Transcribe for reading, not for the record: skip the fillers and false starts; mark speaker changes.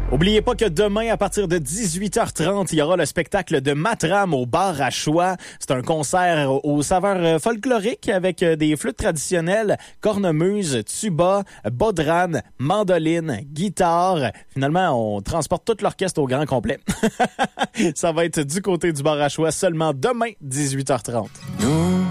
Speaker 1: Oubliez pas que demain, à partir de 18h30, il y aura le spectacle de Matram au bar à Choix. C'est un concert aux saveurs folkloriques avec des flûtes traditionnelles, cornemuse, tuba, bodhrán, mandoline, guitare. Finalement, on transporte tout l'orchestre au grand complet. Ça va être du côté du bar à Choix seulement demain, 18h30.